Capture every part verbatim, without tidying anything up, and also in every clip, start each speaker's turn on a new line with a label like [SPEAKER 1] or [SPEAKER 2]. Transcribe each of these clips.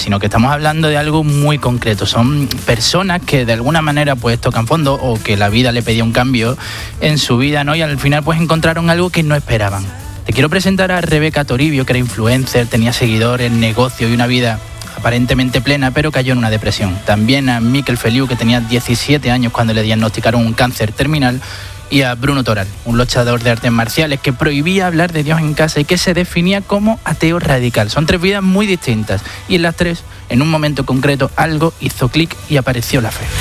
[SPEAKER 1] sino que estamos hablando de algo muy concreto. Son personas que de alguna manera pues tocan fondo o que la vida le pedía un cambio en su vida, ¿no? Y al final pues encontraron algo que no esperaban. Te quiero presentar a Rebeca Toribio, que era influencer, tenía seguidores, negocio y una vida aparentemente plena, pero cayó en una depresión. También a Miquel Feliu, que tenía diecisiete años cuando le diagnosticaron un cáncer terminal, y a Bruno Toral, un luchador de artes marciales que prohibía hablar de Dios en casa y que se definía como ateo radical. Son tres vidas muy distintas y en las tres, en un momento concreto, algo hizo clic y apareció la fe.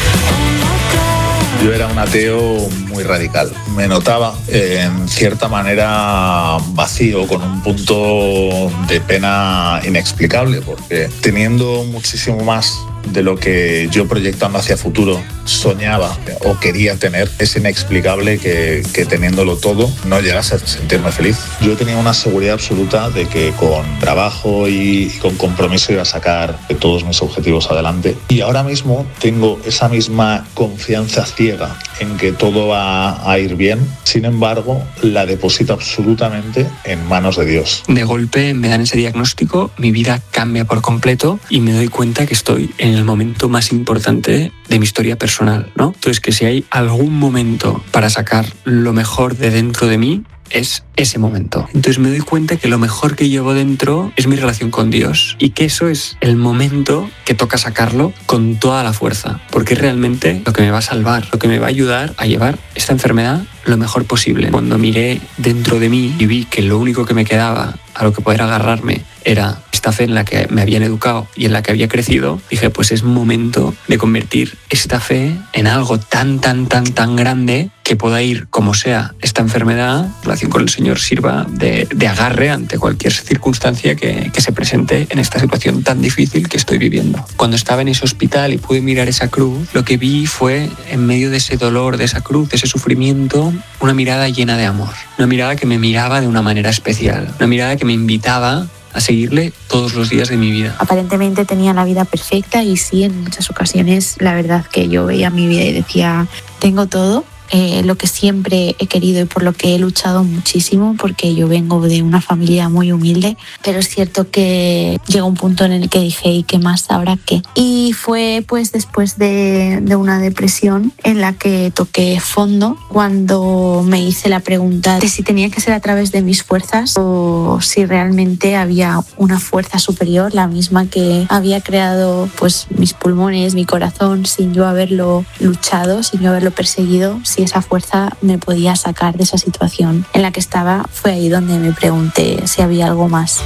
[SPEAKER 2] Yo era un ateo muy radical. Me notaba eh, en cierta manera vacío, con un punto de pena inexplicable, porque teniendo muchísimo más de lo que yo, proyectando hacia futuro, soñaba o quería tener, es inexplicable que, que teniéndolo todo no llegase a sentirme feliz. Yo tenía una seguridad absoluta de que con trabajo y, y con compromiso iba a sacar todos mis objetivos adelante, y ahora mismo tengo esa misma confianza ciega en que todo va a ir bien. Sin embargo, la deposito absolutamente en manos de Dios.
[SPEAKER 3] De golpe me dan ese diagnóstico, mi vida cambia por completo y me doy cuenta que estoy en el momento más importante de mi historia personal, ¿no? Entonces, que si hay algún momento para sacar lo mejor de dentro de mí, es ese momento. Entonces me doy cuenta que lo mejor que llevo dentro es mi relación con Dios, y que eso es el momento que toca sacarlo con toda la fuerza, porque es realmente lo que me va a salvar, lo que me va a ayudar a llevar esta enfermedad lo mejor posible. Cuando miré dentro de mí y vi que lo único que me quedaba a lo que poder agarrarme era esta fe en la que me habían educado y en la que había crecido, dije, pues es momento de convertir esta fe en algo tan, tan, tan, tan grande que pueda ir como sea esta enfermedad, en relación con el Señor, sirva de, de agarre ante cualquier circunstancia que, que se presente en esta situación tan difícil que estoy viviendo. Cuando estaba en ese hospital y pude mirar esa cruz, lo que vi fue, en medio de ese dolor, de esa cruz, de ese sufrimiento, una mirada llena de amor. Una mirada que me miraba de una manera especial. Una mirada que me invitaba a seguirle todos los días de mi vida.
[SPEAKER 4] Aparentemente tenía la vida perfecta, y sí, en muchas ocasiones la verdad que yo veía mi vida y decía, tengo todo. Eh, lo que siempre he querido y por lo que he luchado muchísimo, porque yo vengo de una familia muy humilde, pero es cierto que llegó un punto en el que dije, ¿y qué más? ¿Ahora qué? Y fue pues después de, de una depresión en la que toqué fondo, cuando me hice la pregunta de si tenía que ser a través de mis fuerzas o si realmente había una fuerza superior, la misma que había creado pues mis pulmones, mi corazón, sin yo haberlo luchado, sin yo haberlo perseguido. Si esa fuerza me podía sacar de esa situación en la que estaba. Fue ahí donde me pregunté si había algo más.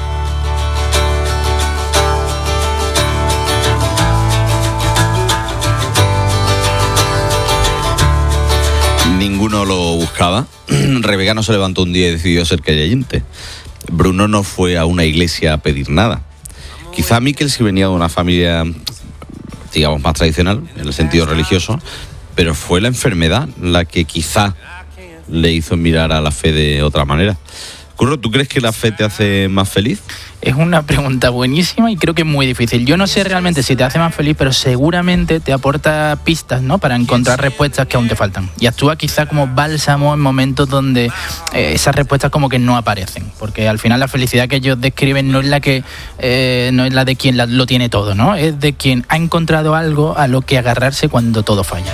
[SPEAKER 5] Ninguno lo buscaba. Rebeca no se levantó un día y decidió ser creyente. Bruno no fue a una iglesia a pedir nada. Quizá Miquel sí venía de una familia, digamos, más tradicional, en el sentido religioso, pero fue la enfermedad la que quizá le hizo mirar a la fe de otra manera. Curro, ¿tú crees que la fe te hace más feliz?
[SPEAKER 1] Es una pregunta buenísima y creo que es muy difícil. Yo no sé realmente si te hace más feliz, pero seguramente te aporta pistas, ¿no?, para encontrar respuestas que aún te faltan. Y actúa quizá como bálsamo en momentos donde eh, esas respuestas como que no aparecen. Porque al final la felicidad que ellos describen no es la que eh, no es la de quien la, lo tiene todo, ¿no? Es de quien ha encontrado algo a lo que agarrarse cuando todo falla.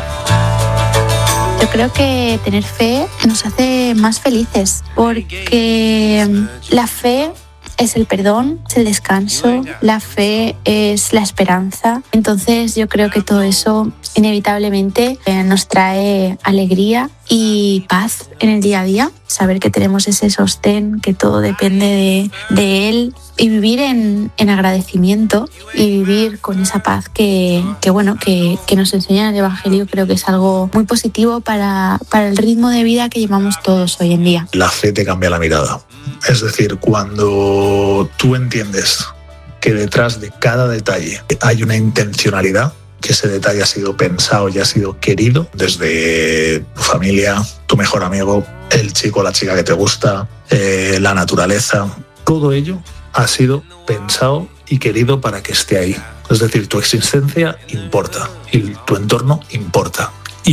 [SPEAKER 4] Yo creo que tener fe nos hace más felices, porque la fe es el perdón, es el descanso, la fe es la esperanza. Entonces yo creo que todo eso inevitablemente eh, nos trae alegría y paz en el día a día. Saber que tenemos ese sostén, que todo depende de, de Él, y vivir en, en agradecimiento y vivir con esa paz que, que, bueno, que, que nos enseña el Evangelio. Creo que es algo muy positivo para, para el ritmo de vida que llevamos todos hoy en día.
[SPEAKER 2] La fe te cambia la mirada. Es decir, cuando tú entiendes que detrás de cada detalle hay una intencionalidad, que ese detalle ha sido pensado y ha sido querido desde tu familia, tu mejor amigo, el chico o la chica que te gusta, eh, la naturaleza, todo ello ha sido pensado y querido para que esté ahí. Es decir, tu existencia importa y tu entorno importa.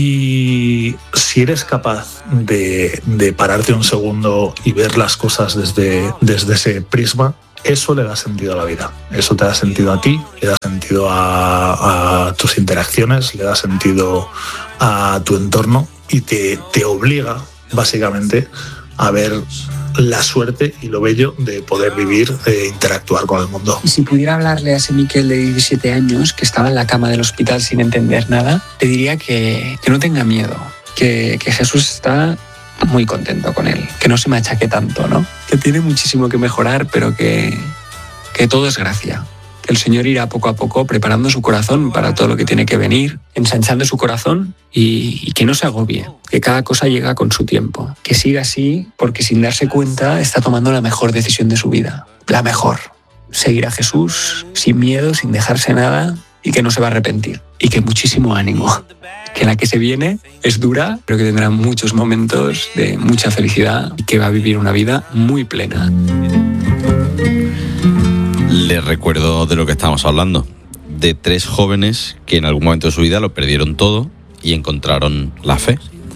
[SPEAKER 2] Y si eres capaz de, de pararte un segundo y ver las cosas desde, desde ese prisma, eso le da sentido a la vida. Eso te da sentido a ti, le da sentido sentido a, a tus interacciones, le da sentido a tu entorno y te, te obliga básicamente a ver la suerte y lo bello de poder vivir e interactuar con el mundo.
[SPEAKER 3] Y si pudiera hablarle a ese Miquel de diecisiete años que estaba en la cama del hospital sin entender nada, le diría que, que no tenga miedo, que, que Jesús está muy contento con él, que no se machaque tanto, ¿no? Que tiene muchísimo que mejorar, pero que, que todo es gracia. Que el Señor irá poco a poco preparando su corazón para todo lo que tiene que venir, ensanchando su corazón y, y que no se agobie, que cada cosa llega con su tiempo. Que siga así porque sin darse cuenta está tomando la mejor decisión de su vida. La mejor. Seguir a Jesús sin miedo, sin dejarse nada y que no se va a arrepentir. Y que muchísimo ánimo. Que la que se viene es dura, pero que tendrá muchos momentos de mucha felicidad y que va a vivir una vida muy plena.
[SPEAKER 5] Les recuerdo de lo que estamos hablando, de tres jóvenes que en algún momento de su vida lo perdieron todo y encontraron la fe.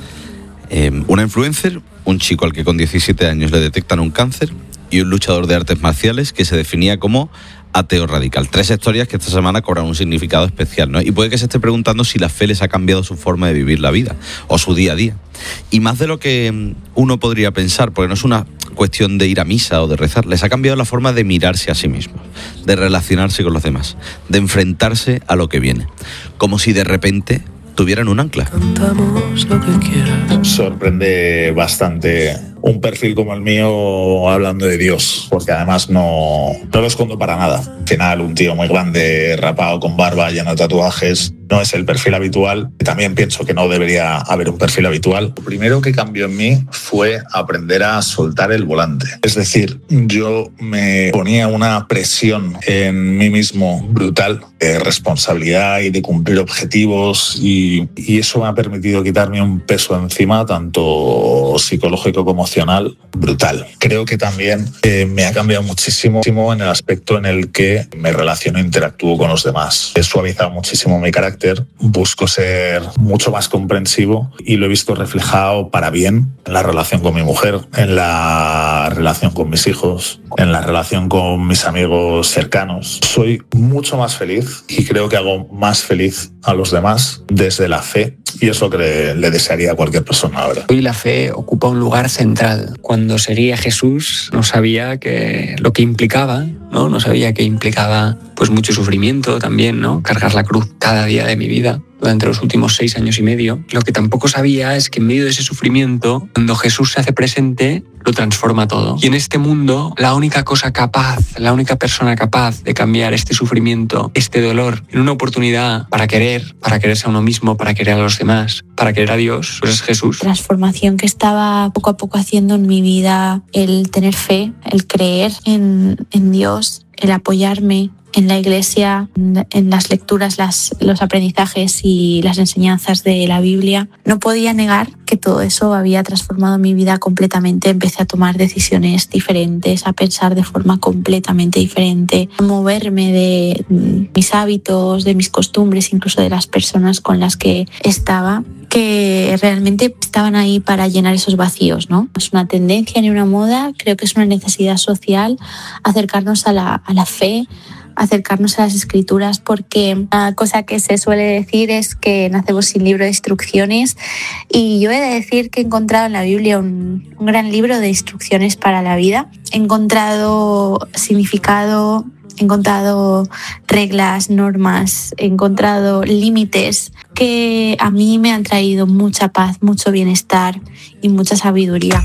[SPEAKER 5] Eh, una influencer, un chico al que con diecisiete años le detectan un cáncer y un luchador de artes marciales que se definía como ateo radical. Tres historias que esta semana cobran un significado especial, ¿no? Y puede que se esté preguntando si la fe les ha cambiado su forma de vivir la vida o su día a día. Y más de lo que uno podría pensar, porque no es una cuestión de ir a misa o de rezar, les ha cambiado la forma de mirarse a sí mismos, de relacionarse con los demás, de enfrentarse a lo que viene. Como si de repente tuvieran un ancla.
[SPEAKER 6] Cantamos lo que quieras.
[SPEAKER 2] Sorprende bastante un perfil como el mío hablando de Dios, porque además no, no lo escondo para nada. Al final, un tío muy grande, rapado, con barba, lleno de tatuajes, no es el perfil habitual. También pienso que no debería haber un perfil habitual. Lo primero que cambió en mí fue aprender a soltar el volante. Es decir, yo me ponía una presión en mí mismo brutal de responsabilidad y de cumplir objetivos y, y eso me ha permitido quitarme un peso encima, tanto psicológico como emocional, brutal. Creo que también eh, me ha cambiado muchísimo en el aspecto en el que me relaciono e interactúo con los demás. He suavizado muchísimo mi carácter, busco ser mucho más comprensivo y lo he visto reflejado para bien en la relación con mi mujer, en la relación con mis hijos, en la relación con mis amigos cercanos. Soy mucho más feliz y creo que hago más feliz a los demás desde la fe y es lo que le, le desearía a cualquier persona ahora.
[SPEAKER 3] Hoy la fe ocupa un lugar central. Cuando seguía Jesús no sabía que lo que implicaba, ¿no? No sabía que implicaba pues mucho sufrimiento también, ¿no? Cargar la cruz cada día de mi vida durante los últimos seis años y medio. Lo que tampoco sabía es que en medio de ese sufrimiento, cuando Jesús se hace presente, lo transforma todo. Y en este mundo, la única cosa capaz, la única persona capaz de cambiar este sufrimiento, este dolor, en una oportunidad para querer, para quererse a uno mismo, para querer a los demás, para querer a Dios, pues es Jesús.
[SPEAKER 4] Transformación que estaba poco a poco haciendo en mi vida, el tener fe, el creer en, en Dios, el apoyarme en la iglesia, en las lecturas, las, los aprendizajes y las enseñanzas de la Biblia. No podía negar que todo eso había transformado mi vida completamente. Empecé a tomar decisiones diferentes, a pensar de forma completamente diferente, a moverme de mis hábitos, de mis costumbres, incluso de las personas con las que estaba, que realmente estaban ahí para llenar esos vacíos, ¿no? Es una tendencia ni una moda, creo que es una necesidad social acercarnos a la, a la fe, acercarnos a las escrituras, porque una cosa que se suele decir es que nacemos sin libro de instrucciones y yo he de decir que he encontrado en la Biblia un, un gran libro de instrucciones para la vida. He encontrado significado, he encontrado reglas, normas, he encontrado límites que a mí me han traído mucha paz, mucho bienestar y mucha sabiduría.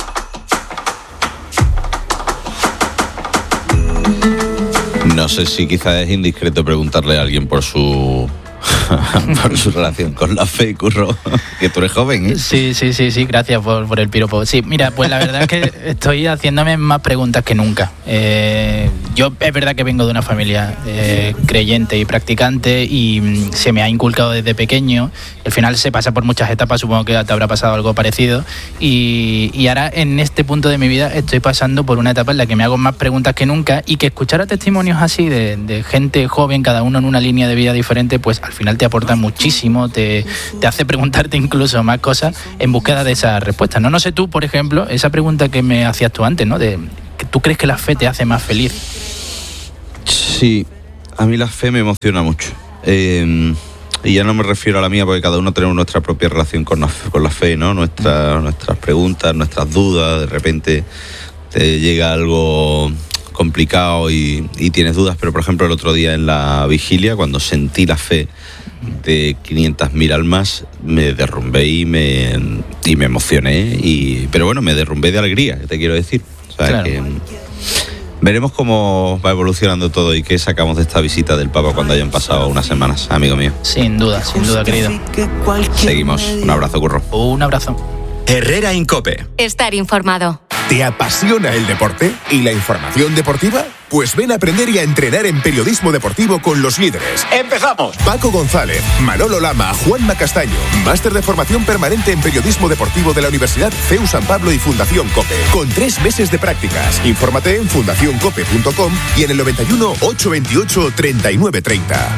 [SPEAKER 5] No sé si quizás es indiscreto preguntarle a alguien por su por su relación con la fe, Curro, que tú eres joven, ¿eh?
[SPEAKER 1] Sí, sí, sí, sí, gracias por, por el piropo. Sí, mira, pues la verdad es que estoy haciéndome más preguntas que nunca. Eh, yo es verdad que vengo de una familia eh, creyente y practicante y se me ha inculcado desde pequeño. Al final se pasa por muchas etapas, supongo que te habrá pasado algo parecido. Y, y ahora en este punto de mi vida estoy pasando por una etapa en la que me hago más preguntas que nunca y que escuchar a testimonios así de, de gente joven, cada uno en una línea de vida diferente, pues al final te aporta muchísimo, te, te hace preguntarte incluso más cosas en búsqueda de esas respuestas, ¿no? No sé tú, por ejemplo, esa pregunta que me hacías tú antes, ¿no? De, ¿tú crees que la fe te hace más feliz?
[SPEAKER 5] Sí, A mí la fe me emociona mucho. Eh, y ya no me refiero a la mía, porque cada uno tenemos nuestra propia relación con la, con la fe, ¿no? Nuestra, nuestras preguntas, nuestras dudas. De repente te llega algo complicado y, y tienes dudas. Pero, por ejemplo, el otro día en la vigilia, cuando sentí la fe de quinientas mil almas, me derrumbé y me, y me emocioné. Y, pero bueno, me derrumbé de alegría, te quiero decir. O sea, claro. que veremos cómo va evolucionando todo y qué sacamos de esta visita del Papa cuando hayan pasado unas semanas, amigo mío.
[SPEAKER 1] Sin duda, sin duda, querido.
[SPEAKER 5] Seguimos. Un abrazo, Curro.
[SPEAKER 1] Un abrazo.
[SPEAKER 7] Herrera en COPE.
[SPEAKER 8] Estar informado.
[SPEAKER 9] ¿Te apasiona el deporte y la información deportiva? Pues ven a aprender y a entrenar en periodismo deportivo con los líderes.
[SPEAKER 7] ¡Empezamos!
[SPEAKER 9] Paco González, Manolo Lama, Juanma Castaño. Máster de formación permanente en periodismo deportivo de la Universidad C E U San Pablo y Fundación COPE. Con tres meses de prácticas. Infórmate en fundación cope punto com y en el noventa y uno, ochocientos veintiocho, treinta y nueve treinta.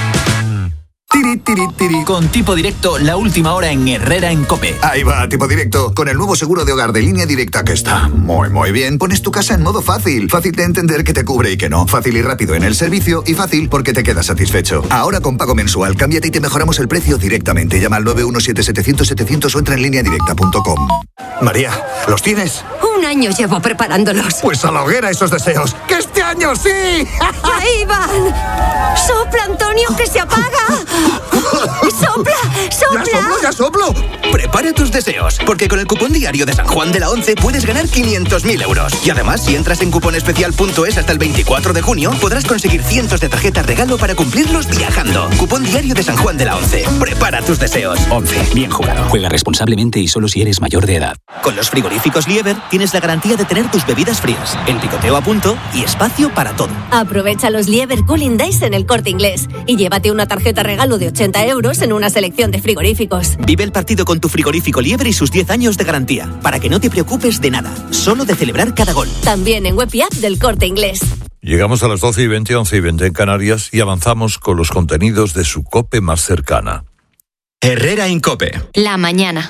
[SPEAKER 7] Tiri, tiri, tiri. Con Tipo Directo, la última hora en Herrera en COPE.
[SPEAKER 10] Ahí va, Tipo Directo, con el nuevo seguro de hogar de Línea Directa que está muy, muy bien. Pones tu casa en modo fácil. Fácil de entender que te cubre y que no. Fácil y rápido en el servicio y fácil porque te quedas satisfecho. Ahora con pago mensual, cámbiate y te mejoramos el precio directamente. Llama al nueve uno siete, setecientos, setecientos o entra en línea directa punto com.
[SPEAKER 9] María, ¿los tienes?
[SPEAKER 8] Un año llevo preparándolos.
[SPEAKER 9] Pues a la hoguera esos deseos. ¡Que este año sí!
[SPEAKER 8] ¡Ahí van! ¡Sopla, Antonio, que se apaga! ¡Sopla! ¡Sopla!
[SPEAKER 9] ¡Ya soplo, ya soplo!
[SPEAKER 7] Prepara tus deseos, porque con el cupón diario de San Juan de la Once puedes ganar quinientos mil euros. Y además, si entras en cuponespecial punto es hasta el veinticuatro de junio, podrás conseguir cientos de tarjetas regalo para cumplirlos viajando. Cupón diario de San Juan de la Once. Prepara tus deseos.
[SPEAKER 11] Once. Bien jugado. Juega responsablemente y solo si eres mayor de edad.
[SPEAKER 7] Con los frigoríficos Lieber tienes la garantía de tener tus bebidas frías, el picoteo a punto y espacio para todo.
[SPEAKER 8] Aprovecha los Lieber Cooling Days en el Corte Inglés y llévate una tarjeta regalo de ochenta euros en una selección de frigoríficos.
[SPEAKER 7] Vive el partido con tu frigorífico Lieber y sus diez años de garantía, para que no te preocupes de nada, solo de celebrar cada gol.
[SPEAKER 8] También en web y app del Corte Inglés.
[SPEAKER 12] Llegamos a las doce y veinte, once y veinte en Canarias y avanzamos con los contenidos de su COPE más cercana.
[SPEAKER 7] Herrera en COPE.
[SPEAKER 8] La mañana.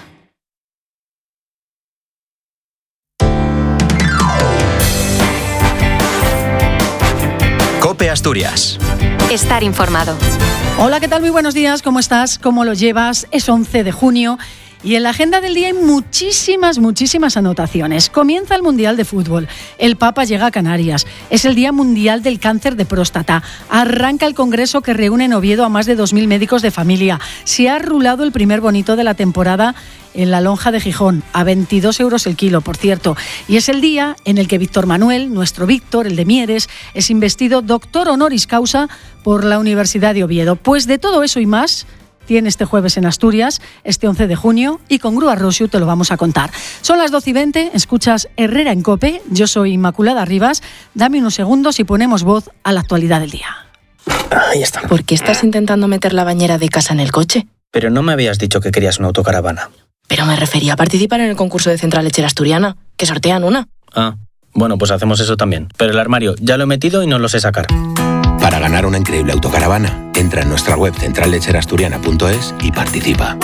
[SPEAKER 7] COPE Asturias.
[SPEAKER 8] Estar informado.
[SPEAKER 13] Hola, ¿qué tal? Muy buenos días, ¿cómo estás? ¿Cómo lo llevas? Es once de junio y en la agenda del día hay muchísimas, muchísimas anotaciones. Comienza el Mundial de Fútbol, el Papa llega a Canarias, es el Día Mundial del Cáncer de Próstata, arranca el congreso que reúne en Oviedo a más de dos mil médicos de familia, se ha rulado el primer bonito de la temporada en la lonja de Gijón, a veintidós euros el kilo, por cierto. Y es el día en el que Víctor Manuel, nuestro Víctor, el de Mieres, es investido doctor honoris causa por la Universidad de Oviedo. Pues de todo eso y más tiene este jueves en Asturias, este once de junio, y con Grúa Rosiu te lo vamos a contar. Son las doce y veinte, escuchas Herrera en COPE, yo soy Inmaculada Rivas, dame unos segundos y ponemos voz a la actualidad del día.
[SPEAKER 14] Ahí está. ¿Por qué estás intentando meter la bañera de casa en el coche?
[SPEAKER 11] Pero no me habías dicho que querías una autocaravana.
[SPEAKER 14] Pero me refería a participar en el concurso de Central Lechera Asturiana, que sortean una.
[SPEAKER 11] Ah, bueno, pues hacemos eso también. Pero el armario ya lo he metido y no lo sé sacar.
[SPEAKER 15] Para ganar una increíble autocaravana, entra en nuestra web central lechera asturiana punto es y participa.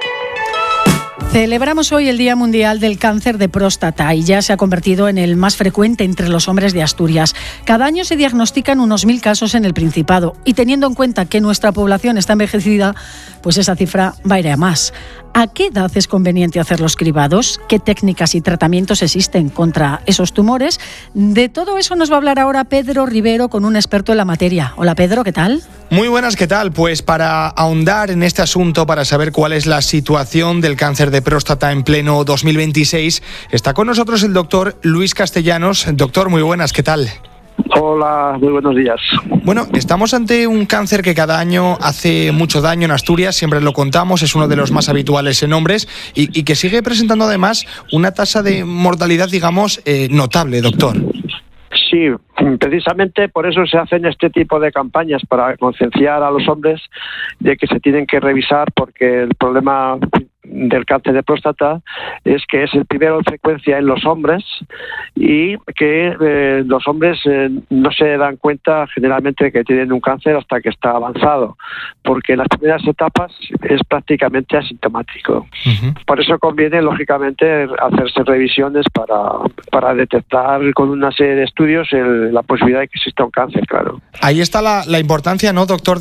[SPEAKER 13] Celebramos hoy el Día Mundial del Cáncer de Próstata y ya se ha convertido en el más frecuente entre los hombres de Asturias. Cada año se diagnostican unos mil casos en el Principado y teniendo en cuenta que nuestra población está envejecida, pues esa cifra va a ir a más. ¿A qué edad es conveniente hacer los cribados? ¿Qué técnicas y tratamientos existen contra esos tumores? De todo eso nos va a hablar ahora Pedro Rivero, con un experto en la materia. Hola Pedro, ¿qué tal?
[SPEAKER 16] Muy buenas, ¿qué tal? Pues para ahondar en este asunto, para saber cuál es la situación del cáncer de próstata en pleno dos mil veintiséis, está con nosotros el doctor Luis Castellanos. Doctor, muy buenas, ¿qué tal?
[SPEAKER 17] Hola, muy buenos días.
[SPEAKER 16] Bueno, estamos ante un cáncer que cada año hace mucho daño en Asturias, siempre lo contamos, es uno de los más habituales en hombres y, y que sigue presentando además una tasa de mortalidad, digamos, eh, notable, doctor.
[SPEAKER 17] Sí, precisamente por eso se hacen este tipo de campañas, para concienciar a los hombres de que se tienen que revisar, porque el problema del cáncer de próstata es que es el primero en frecuencia en los hombres y que eh, los hombres eh, no se dan cuenta generalmente que tienen un cáncer hasta que está avanzado, porque en las primeras etapas es prácticamente asintomático. Uh-huh. Por eso conviene, lógicamente, hacerse revisiones para, para detectar con una serie de estudios el, la posibilidad de que exista un cáncer, claro.
[SPEAKER 16] Ahí está la, la importancia, ¿no, doctor?,